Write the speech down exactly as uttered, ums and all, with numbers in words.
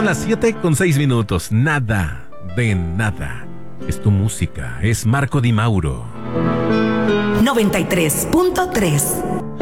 son las siete con seis minutos. Nada de nada. Es tu música. Es Marco Di Mauro. noventa y tres punto tres.